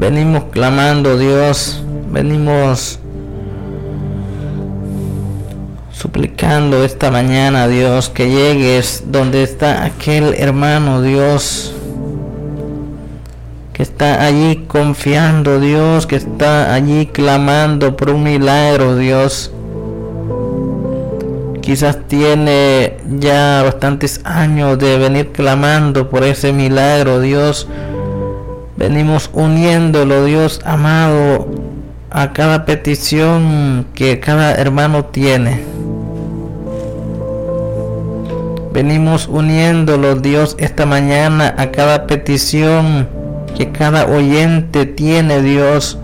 Venimos clamando, Dios, venimos suplicando esta mañana, Dios, que llegues donde está aquel hermano, Dios, que está allí confiando, Dios, que está allí clamando por un milagro, Dios. Quizás tiene ya bastantes años de venir clamando por ese milagro, Dios. Venimos uniéndolo, Dios amado, a cada petición que cada hermano tiene. Venimos uniéndolo, Dios, esta mañana a cada petición que cada oyente tiene, Dios.